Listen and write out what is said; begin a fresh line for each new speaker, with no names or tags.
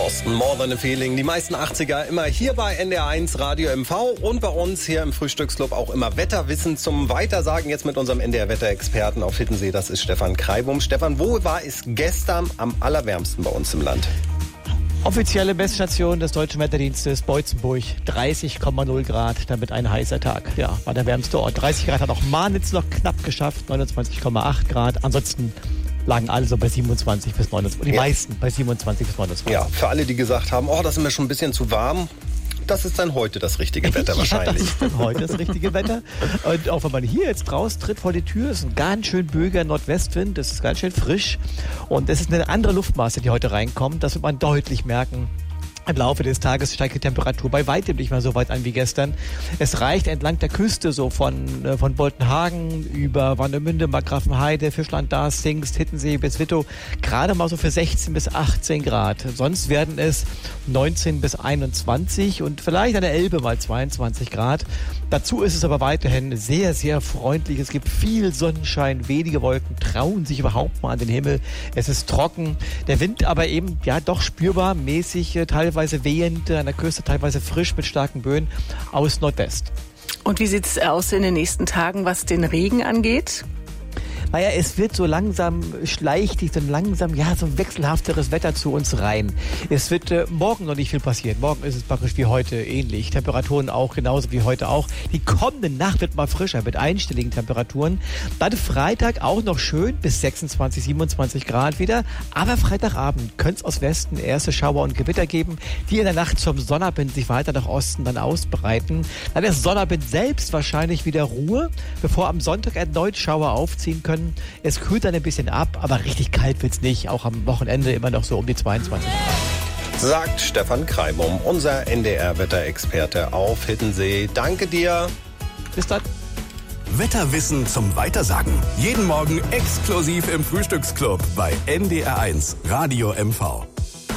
Boston, More Than a Feeling. Die meisten 80er immer hier bei NDR1 Radio MV und bei uns hier im Frühstücksclub auch immer Wetterwissen zum Weitersagen. Jetzt mit unserem NDR-Wetterexperten auf Hiddensee, das ist Stefan Kreibum. Stefan, wo war es gestern am allerwärmsten bei uns im Land?
Offizielle Messstation des Deutschen Wetterdienstes Beutzenburg, 30,0 Grad, damit ein heißer Tag. Ja, war der wärmste Ort. 30 Grad hat auch Marnitz noch knapp geschafft, 29,8 Grad. Ansonsten lagen alle so bei 27 bis 29, die meisten bei 27 bis 29.
Ja, für alle, die gesagt haben, oh, das ist mir schon ein bisschen zu warm. Das ist dann heute das richtige Wetter wahrscheinlich.
Das ist dann heute das richtige Wetter. Und auch wenn man hier jetzt raustritt vor die Tür, ist ein ganz schön böiger Nordwestwind, das ist ganz schön frisch. Und es ist eine andere Luftmasse, die heute reinkommt. Das wird man deutlich merken. Im Laufe des Tages steigt die Temperatur bei weitem nicht mehr so weit an wie gestern. Es reicht entlang der Küste so von Boltenhagen über Warnemünde, Markgrafenheide, Fischland, Darß, Zingst, Hiddensee bis Wittow gerade mal so für 16 bis 18 Grad. Sonst werden es 19 bis 21 und vielleicht an der Elbe mal 22 Grad. Dazu ist es aber weiterhin sehr, sehr freundlich. Es gibt viel Sonnenschein, wenige Wolken trauen sich überhaupt mal an den Himmel. Es ist trocken. Der Wind aber eben ja doch spürbar mäßig, teilweise wehend, an der Küste teilweise frisch mit starken Böen aus Nordwest.
Und wie sieht es aus in den nächsten Tagen, was den Regen angeht?
Naja, es wird so langsam, schleicht so langsam, ja, so ein wechselhafteres Wetter zu uns rein. Es wird morgen noch nicht viel passieren. Morgen ist es praktisch wie heute ähnlich. Temperaturen auch genauso wie heute auch. Die kommende Nacht wird mal frischer mit einstelligen Temperaturen. Dann Freitag auch noch schön bis 26, 27 Grad wieder. Aber Freitagabend könnte es aus Westen erste Schauer und Gewitter geben, die in der Nacht zum Sonnabend sich weiter nach Osten dann ausbreiten. Dann ist Sonnabend selbst wahrscheinlich wieder Ruhe, bevor am Sonntag erneut Schauer aufziehen können. Es kühlt dann ein bisschen ab, aber richtig kalt wird's nicht. Auch am Wochenende immer noch so um die 22 Grad.
Sagt Stefan Kreibum, unser NDR-Wetterexperte auf Hiddensee. Danke dir.
Bis dann.
Wetterwissen zum Weitersagen. Jeden Morgen exklusiv im Frühstücksclub bei NDR1 Radio MV.